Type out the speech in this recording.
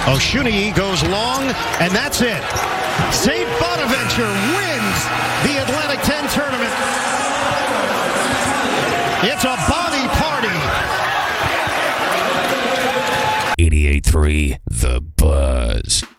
Oshunyi goes long, and that's it. St. Bonaventure wins the Atlantic 10 tournament. It's a body party. 88.3 The Buzz.